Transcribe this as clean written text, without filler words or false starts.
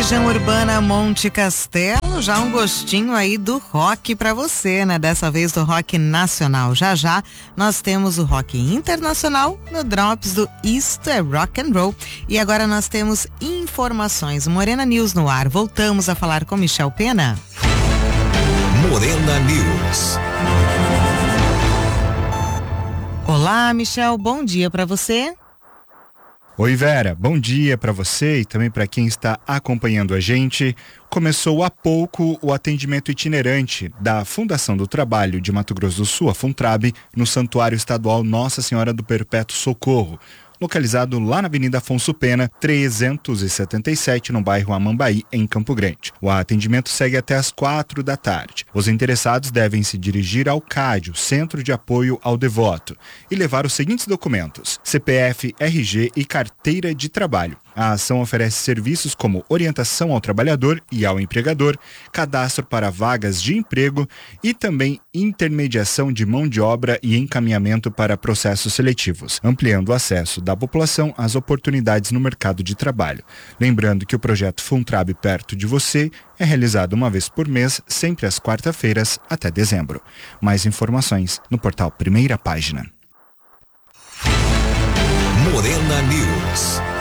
Legião Urbana Monte Castelo, já um gostinho aí do rock pra você, né? Dessa vez do rock nacional. Já já nós temos o rock internacional no Drops do Isto é Rock and Roll. E agora nós temos informações. Morena News no ar. Voltamos a falar com Michel Pena. Morena News. Olá, Michel. Bom dia pra você. Oi, Vera, bom dia para você e também para quem está acompanhando a gente. Começou há pouco o atendimento itinerante da Fundação do Trabalho de Mato Grosso do Sul, a Funtrab, no Santuário Estadual Nossa Senhora do Perpétuo Socorro, localizado lá na Avenida Afonso Pena, 377, no bairro Amambaí, em Campo Grande. O atendimento segue até às 4 da tarde. Os interessados devem se dirigir ao CAD, o Centro de Apoio ao Devoto, e levar os seguintes documentos: CPF, RG e carteira de trabalho. A ação oferece serviços como orientação ao trabalhador e ao empregador, cadastro para vagas de emprego e também intermediação de mão de obra e encaminhamento para processos seletivos, ampliando o acesso da população às oportunidades no mercado de trabalho. Lembrando que o projeto Funtrab Perto de Você é realizado uma vez por mês, sempre às quarta-feiras até dezembro. Mais informações no portal Primeira Página. Morena News.